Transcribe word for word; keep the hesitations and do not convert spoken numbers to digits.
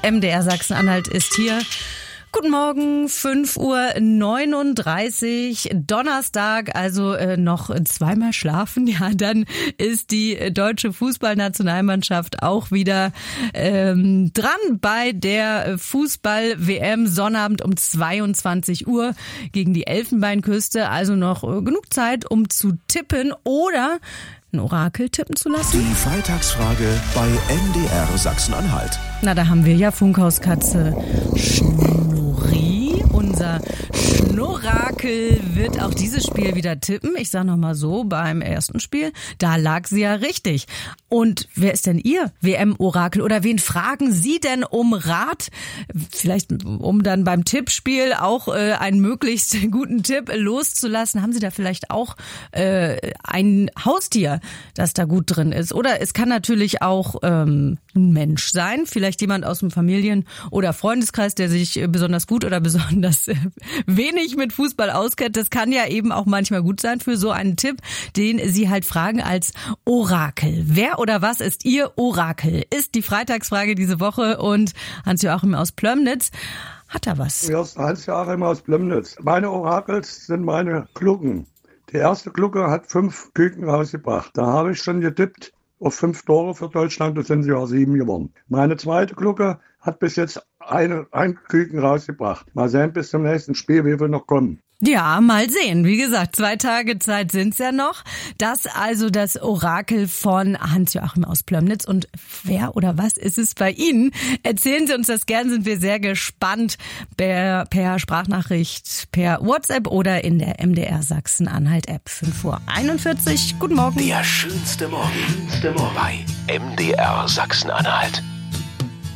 M D R Sachsen-Anhalt ist hier. Guten Morgen, fünf Uhr neununddreißig, Donnerstag, also äh, noch zweimal schlafen. Ja, dann ist die deutsche Fußballnationalmannschaft auch wieder ähm, dran bei der Fußball-W M Sonnabend um zweiundzwanzig Uhr gegen die Elfenbeinküste. Also noch äh, genug Zeit, um zu tippen oder ein Orakel tippen zu lassen. Die Freitagsfrage bei M D R Sachsen-Anhalt. Na, da haben wir ja Funkhauskatze Schnurri. Unser Schnurrakel wird auch dieses Spiel wieder tippen. Ich sage nochmal so, beim ersten Spiel, da lag sie ja richtig. Und wer ist denn Ihr W M-Orakel? Oder wen fragen Sie denn um Rat? Vielleicht um dann beim Tippspiel auch äh, einen möglichst guten Tipp loszulassen. Haben Sie da vielleicht auch äh, ein Haustier, das da gut drin ist? Oder es kann natürlich auch ähm, ein Mensch sein, vielleicht jemand aus dem Familien- oder Freundeskreis, der sich besonders gut oder besonders wenig mit Fußball auskennt. Das kann ja eben auch manchmal gut sein für so einen Tipp, den Sie halt fragen als Orakel. Wer oder was ist Ihr Orakel? Ist die Freitagsfrage diese Woche und Hans-Joachim aus Plömnitz hat da was. Ja, Hans-Joachim aus Plömnitz. Meine Orakels sind meine Glucken. Die erste Glucke hat fünf Küken rausgebracht. Da habe ich schon getippt auf fünf Tore für Deutschland, das sind sie ja sieben geworden. Meine zweite Glucke hat bis jetzt eine, ein Küken rausgebracht. Mal sehen bis zum nächsten Spiel, wie wir noch kommen. Ja, mal sehen. Wie gesagt, zwei Tage Zeit sind's ja noch. Das also das Orakel von Hans-Joachim aus Plömnitz. Und wer oder was ist es bei Ihnen? Erzählen Sie uns das gern, sind wir sehr gespannt. Per, per Sprachnachricht, per WhatsApp oder in der M D R Sachsen-Anhalt-App. fünf Uhr einundvierzig. Guten Morgen. Der schönste Morgen bei M D R Sachsen-Anhalt.